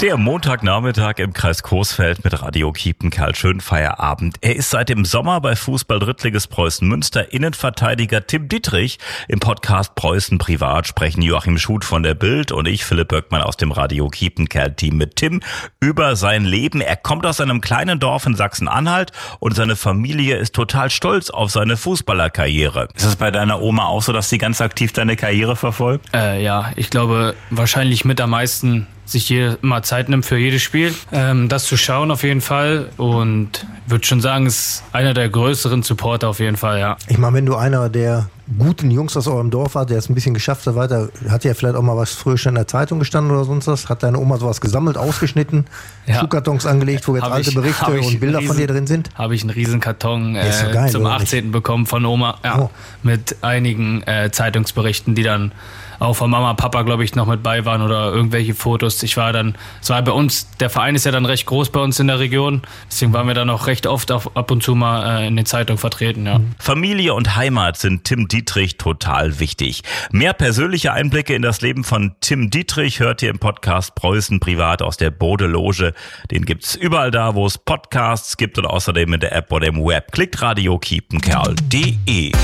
Der Montagnachmittag im Kreis Coesfeld mit Radio Kiepenkerl. Schönen Feierabend. Er ist seit dem Sommer bei Fußball-Drittligist Preußen Münster Innenverteidiger Tim Dittrich. Im Podcast Preußen Privat sprechen Joachim Schuth von der Bild und ich, Philipp Böckmann aus dem Radio Kiepenkerl-Team mit Tim über sein Leben. Er kommt aus einem kleinen Dorf in Sachsen-Anhalt und seine Familie ist total stolz auf seine Fußballerkarriere. Ist es bei deiner Oma auch so, dass sie ganz aktiv deine Karriere verfolgt? Ja, ich glaube wahrscheinlich mit am meisten sich immer Zeit nimmt für jedes Spiel. Das zu schauen auf jeden Fall und würde schon sagen, ist einer der größeren Supporter auf jeden Fall, ja. Ich meine, wenn du einer der guten Jungs aus eurem Dorf war, der es ein bisschen geschafft hat, weiter, hat ja vielleicht auch mal was früher schon in der Zeitung gestanden oder sonst was? Hat deine Oma sowas gesammelt, ausgeschnitten, Schuhkartons angelegt, wo jetzt alte Berichte und Bilder von dir drin sind? Habe ich einen Riesenkarton geil, zum 18. bekommen von Oma, mit einigen Zeitungsberichten, die dann auch von Mama, Papa, glaube ich, noch mit bei waren oder irgendwelche Fotos. Es war bei uns, der Verein ist ja dann recht groß bei uns in der Region, deswegen waren wir dann auch recht oft ab und zu mal in den Zeitungen vertreten, ja. Familie und Heimat sind Tim Dittrich total wichtig. Mehr persönliche Einblicke in das Leben von Tim Dittrich hört ihr im Podcast Preußen Privat aus der Bode-Loge. Den gibt's überall da, wo es Podcasts gibt und außerdem in der App oder im Web. Klickt radiokiepenkerl.de.